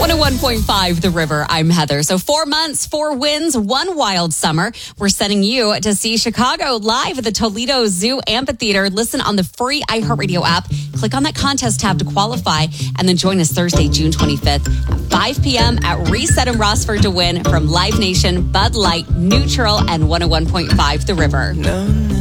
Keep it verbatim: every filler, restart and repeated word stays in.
one oh one point five The River. I'm Heather. So four months, four wins, one wild summer. We're sending you to see Chicago live at the Toledo Zoo Amphitheater. Listen on the free iHeartRadio app. Click on that contest tab to qualify, and then join us Thursday, June twenty-fifth at five p.m. at Reset in Rossford to win from Live Nation, Bud Light, Neutral, and one oh one point five The River. No, no.